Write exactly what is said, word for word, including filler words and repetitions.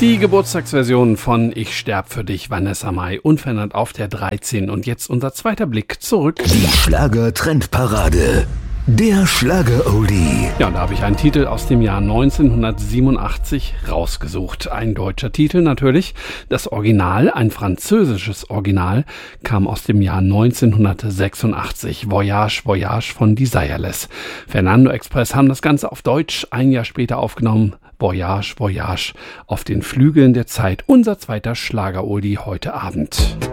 Die Geburtstagsversion von Ich sterb für dich, Vanessa Mai, unverändert auf der dreizehn. Und jetzt unser zweiter Blick zurück. Die Schlager-Trendparade. Der Schlager-Oldie. Ja, und da habe ich einen Titel aus dem Jahr neunzehnhundertsiebenundachtzig rausgesucht. Ein deutscher Titel natürlich. Das Original, ein französisches Original, kam aus dem Jahr neunzehnhundertsechsundachtzig. Voyage, Voyage von Desireless. Fernando Express haben das Ganze auf Deutsch ein Jahr später aufgenommen. Voyage, Voyage auf den Flügeln der Zeit. Unser zweiter Schlager-Oldie heute Abend.